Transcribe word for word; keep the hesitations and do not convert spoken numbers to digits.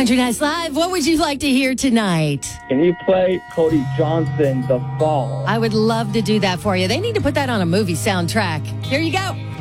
Country Nights Live, what would you like to hear tonight? Can you play Cody Johnson, The Fall? I would love to do that for you. They need to put that on a movie soundtrack. Here you go.